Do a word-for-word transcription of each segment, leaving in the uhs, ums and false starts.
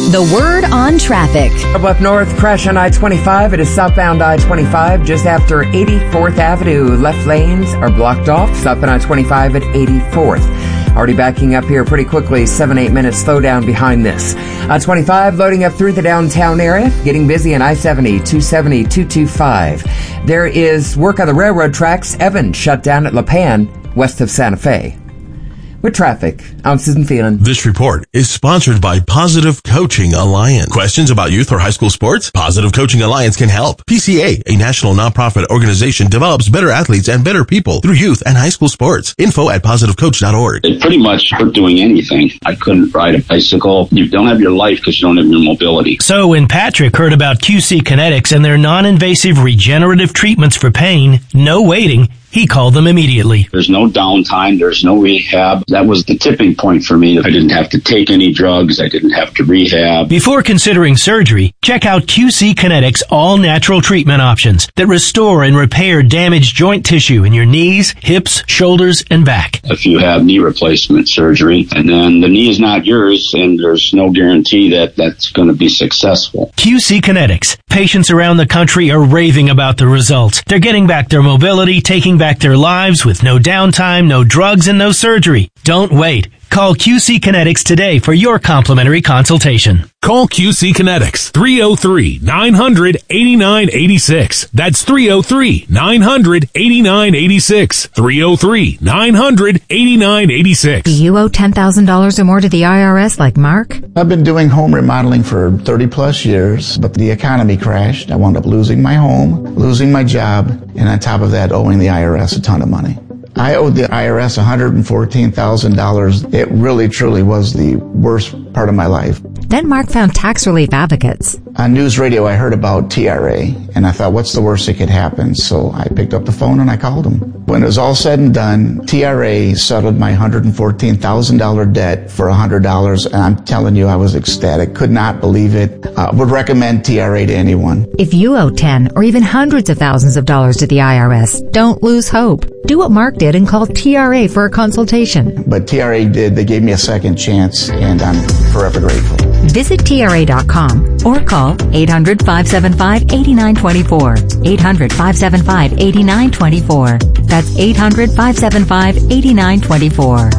The Word on Traffic. Up north, crash on I twenty-five. It is southbound I twenty-five just after eighty-fourth Avenue. Left lanes are blocked off. Southbound I twenty-five at eighty-fourth. Already backing up here pretty quickly. Seven, eight minutes slowdown behind this. I twenty-five loading up through the downtown area. Getting busy in I seventy, two seventy, two twenty-five. There is work on the railroad tracks. Evans shut down at La Pan, west of Santa Fe. With traffic, I'm Susan Phelan. This report is sponsored by Positive Coaching Alliance. Questions about youth or high school sports? Positive Coaching Alliance can help. P C A, a national nonprofit organization, develops better athletes and better people through youth and high school sports. Info at positive coach dot org. It pretty much hurt doing anything. I couldn't ride a bicycle. You don't have your life because you don't have your mobility. So when Patrick heard about Q C Kinetics and their non-invasive regenerative treatments for pain, no waiting, he called them immediately. There's no downtime. There's no rehab. That was the tipping point for me. I didn't have to take any drugs. I didn't have to rehab. Before considering surgery, check out Q C Kinetics all-natural treatment options that restore and repair damaged joint tissue in your knees, hips, shoulders, and back. If you have knee replacement surgery, and then the knee is not yours, and there's no guarantee that that's going to be successful. Q C Kinetics. Patients around the country are raving about the results. They're getting back their mobility, taking back their lives with no downtime, no drugs, and no surgery. Don't wait. Call Q C Kinetics today for your complimentary consultation. Call Q C Kinetics, three oh three, nine hundred, eighty-nine eighty-six. That's three oh three, nine hundred, eighty-nine eighty-six. three oh three, nine hundred, eighty-nine eighty-six. Do you owe ten thousand dollars or more to the I R S like Mark? I've been doing home remodeling for thirty plus years, but the economy crashed. I wound up losing my home, losing my job, and on top of that, owing the I R S a ton of money. I owed the I R S one hundred fourteen thousand dollars. It really, truly was the worst part of my life. Then Mark found Tax Relief Advocates. On news radio, I heard about T R A, and I thought, what's the worst that could happen? So I picked up the phone and I called them. When it was all said and done, T R A settled my one hundred fourteen thousand dollars debt for one hundred dollars, and I'm telling you, I was ecstatic. Could not believe it. Uh, would recommend T R A to anyone. If you owe ten or even hundreds of thousands of dollars to the I R S, don't lose hope. Do what Mark did and call T R A for a consultation. But T R A did. They gave me a second chance, and I'm forever grateful. Visit T R A dot com or call eight hundred, five seven five, eight nine two four. eight hundred, five seven five, eight nine two four. That's eight hundred, five seven five, eight nine two four.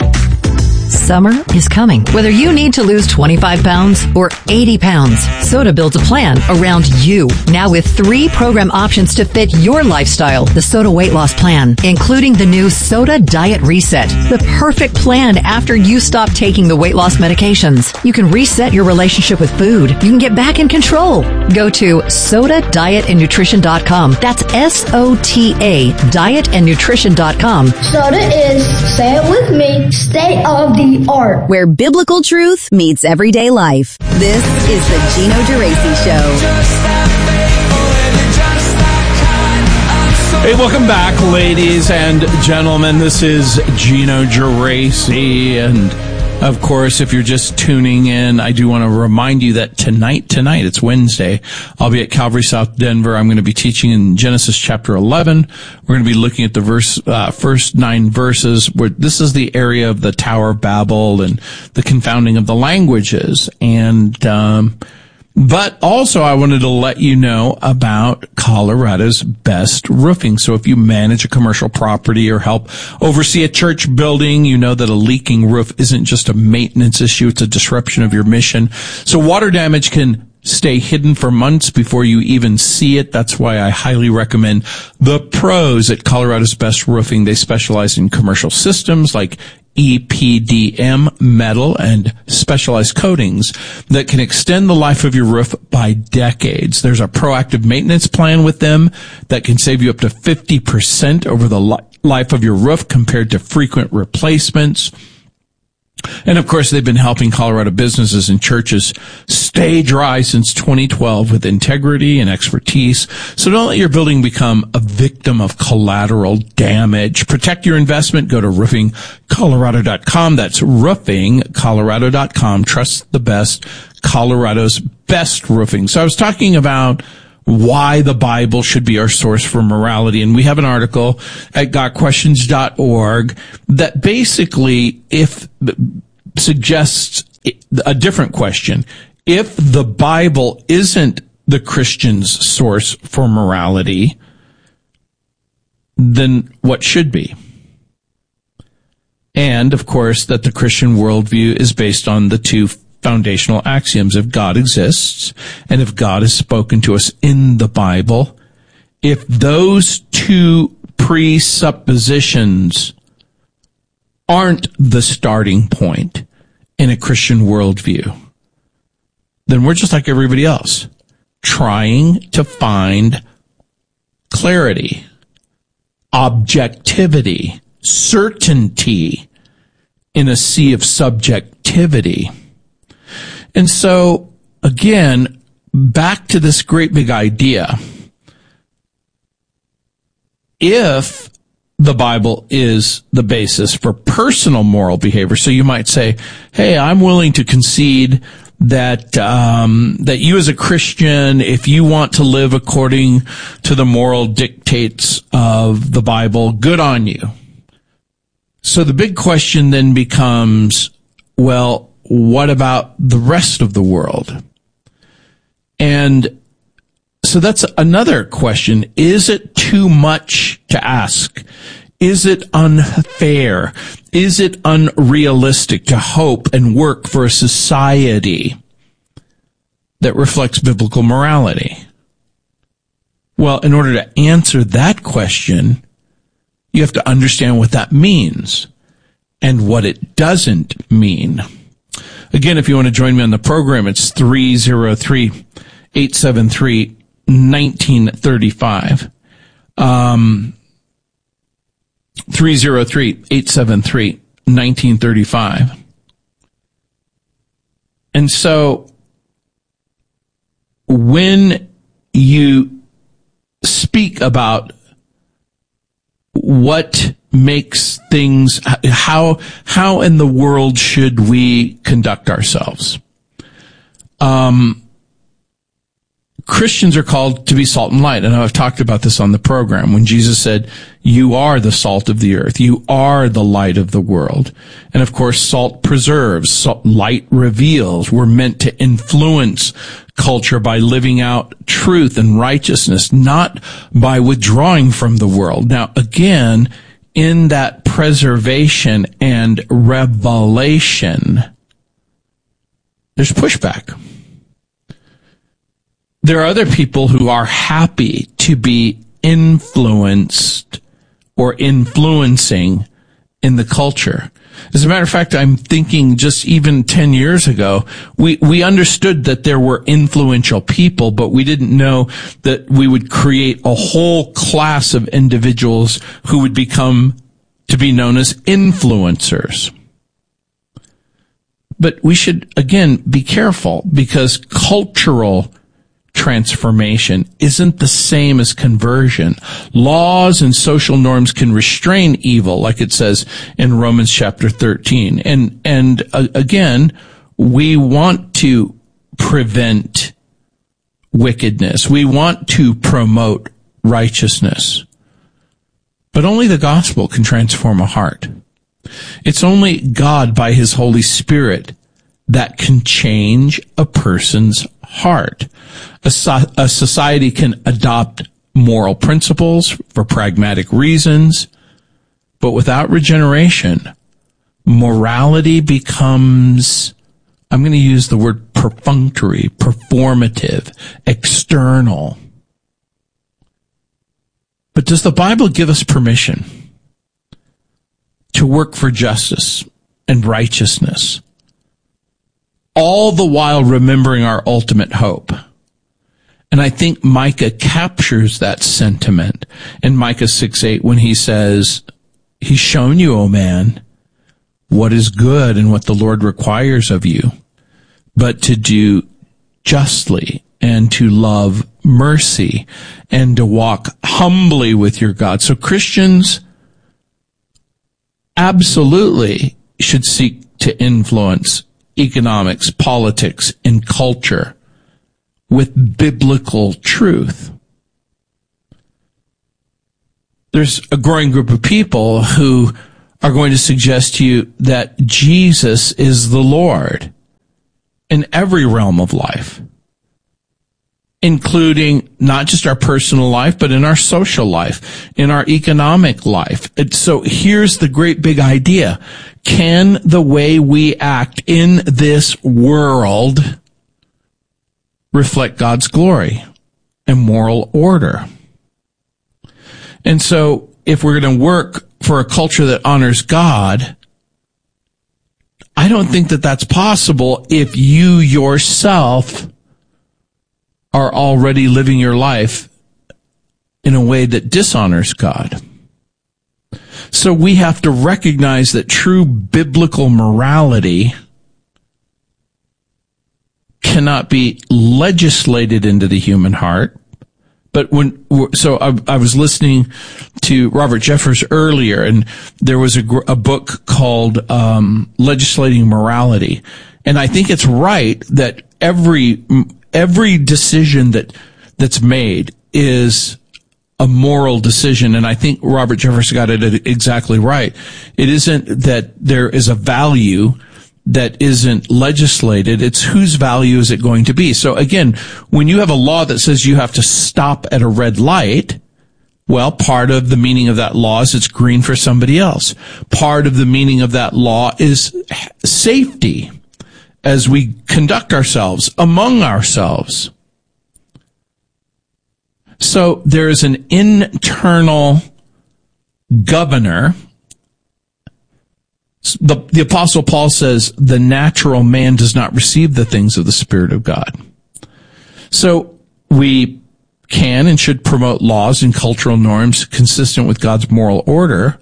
Summer is coming. Whether you need to lose twenty-five pounds or eighty pounds, Soda builds a plan around you. Now with three program options to fit your lifestyle. The Soda Weight Loss Plan, including the new Soda Diet Reset. The perfect plan after you stop taking the weight loss medications. You can reset your relationship with food. You can get back in control. Go to soda diet and nutrition dot com. That's S O T A, diet and nutrition dot com. Soda is, say it with me, state of the art. Where biblical truth meets everyday life. This is the Gino Geraci Show. Hey, welcome back, ladies and gentlemen. This is Gino Geraci, and of course, if you're just tuning in, I do want to remind you that tonight, tonight, it's Wednesday, I'll be at Calvary South Denver. I'm going to be teaching in Genesis chapter eleven. We're going to be looking at the verse, uh, first nine verses, where this is the area of the Tower of Babel and the confounding of the languages. And, um, but also I wanted to let you know about Colorado's Best Roofing. So if you manage a commercial property or help oversee a church building, you know that a leaking roof isn't just a maintenance issue, it's a disruption of your mission. So water damage can stay hidden for months before you even see it. That's why I highly recommend the pros at Colorado's Best Roofing. They specialize in commercial systems like E P D M metal and specialized coatings that can extend the life of your roof by decades. There's a proactive maintenance plan with them that can save you up to fifty percent over the li- life of your roof compared to frequent replacements. And of course, they've been helping Colorado businesses and churches stay dry since twenty twelve with integrity and expertise. So don't let your building become a victim of collateral damage. Protect your investment. Go to roofing colorado dot com. That's roofing colorado dot com. Trust the best. Colorado's Best Roofing. So I was talking about why the Bible should be our source for morality. And we have an article at got questions dot org that basically if suggests a different question. if the Bible isn't the Christian's source for morality, then what should be? And, of course, that the Christian worldview is based on the two foundational axioms. If God exists, and if God has spoken to us in the Bible, if those two presuppositions aren't the starting point in a Christian worldview, then we're just like everybody else, trying to find clarity, objectivity, certainty in a sea of subjectivity. And so, again, back to this great big idea. If the Bible is the basis for personal moral behavior, so you might say, hey, I'm willing to concede that um, that you as a Christian, if you want to live according to the moral dictates of the Bible, good on you. So the big question then becomes, well, what about the rest of the world? And so that's another question. Is it too much to ask? Is it unfair? Is it unrealistic to hope and work for a society that reflects biblical morality? Well, in order to answer that question, you have to understand what that means and what it doesn't mean. Again, if you want to join me on the program, it's three oh three, eight seven three, one nine three five. Um, three oh three, eight seven three, one nine three five. And so when you speak about what makes things, how, how in the world should we conduct ourselves? Um, Christians are called to be salt and light. And I've talked about this on the program when Jesus said, you are the salt of the earth. You are the light of the world. And of course, salt preserves, salt, light reveals. We're meant to influence culture by living out truth and righteousness, not by withdrawing from the world. Now, again, in that preservation and revelation, there's pushback. There are other people who are happy to be influenced or influencing in the culture. As a matter of fact, I'm thinking just even ten years ago, we, we understood that there were influential people, but we didn't know that we would create a whole class of individuals who would become to be known as influencers. But we should, again, be careful because cultural transformation isn't the same as conversion. Laws and social norms can restrain evil, like it says in Romans chapter thirteen. And, and uh, again, we want to prevent wickedness. We want to promote righteousness. But only the gospel can transform a heart. It's only God by His Holy Spirit that can change a person's heart. A, so- a society can adopt moral principles for pragmatic reasons, but without regeneration, morality becomes, I'm going to use the word perfunctory, performative, external. But does the Bible give us permission to work for justice and righteousness, all the while remembering our ultimate hope? And I think Micah captures that sentiment in Micah six eight when he says, He's shown you, O man, what is good and what the Lord requires of you, but to do justly and to love mercy and to walk humbly with your God. So Christians absolutely should seek to influence economics, politics, and culture with biblical truth. There's a growing group of people who are going to suggest to you that Jesus is the Lord. in every realm of life, including not just our personal life, but in our social life, in our economic life. And so here's the great big idea. Can the way we act in this world reflect God's glory and moral order? And so if we're going to work for a culture that honors God, I don't think that that's possible if you yourself are already living your life in a way that dishonors God. So we have to recognize that true biblical morality cannot be legislated into the human heart. But when, so I, I was listening to Robert Jeffress earlier, and there was a, a book called um, Legislating Morality. And I think it's right that every every decision that that's made is a moral decision. And I think Robert Jeffress got it exactly right. It isn't that there is a value that isn't legislated. It's whose value is it going to be? So again, when you have a law that says you have to stop at a red light, well, part of the meaning of that law is it's green for somebody else. Part of the meaning of that law is safety as we conduct ourselves among ourselves. So there is an internal governor. The, the Apostle Paul says the natural man does not receive the things of the Spirit of God. So we can and should promote laws and cultural norms consistent with God's moral order,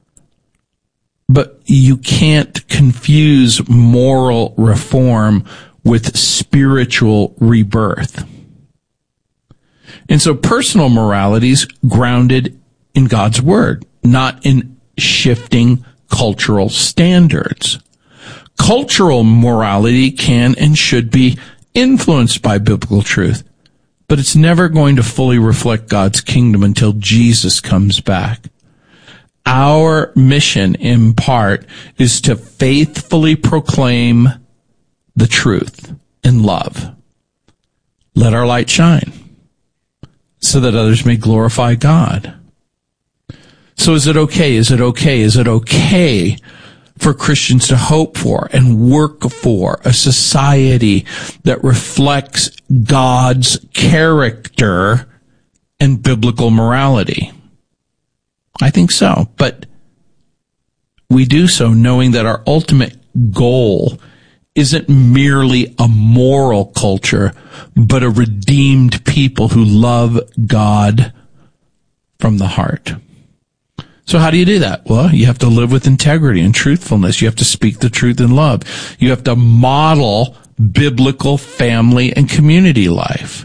but you can't confuse moral reform with spiritual rebirth. And so personal morality is grounded in God's Word, not in shifting cultural standards. Cultural morality can and should be influenced by biblical truth, but it's never going to fully reflect God's kingdom until Jesus comes back. Our mission, in part, is to faithfully proclaim the truth in love. Let our light shine so that others may glorify God. So is it okay? Is it okay? Is it okay for Christians to hope for and work for a society that reflects God's character and biblical morality? I think so. But we do so knowing that our ultimate goal isn't merely a moral culture, but a redeemed people who love God from the heart. So how do you do that? Well, you have to live with integrity and truthfulness. You have to speak the truth in love. You have to model biblical family and community life.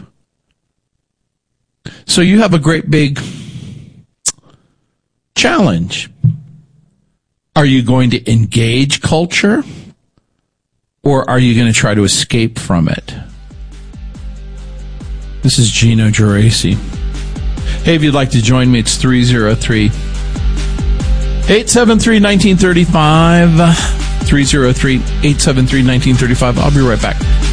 So you have a great big challenge. Are you going to engage culture, or are you going to try to escape from it? This is Gino Geraci. Hey, if you'd like to join me, it's three oh three, eight seven three, one nine three five, three oh three, eight seven three, one nine three five. I'll be right back.